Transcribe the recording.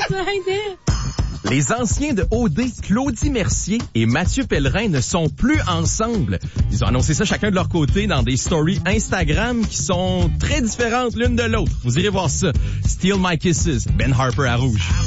Les anciens de OD, Claudie Mercier et Mathieu Pellerin, ne sont plus ensemble. Ils ont annoncé ça chacun de leur côté dans des stories Instagram qui sont très différentes l'une de l'autre. Vous irez voir ça. Steal My Kisses, Ben Harper à rouge.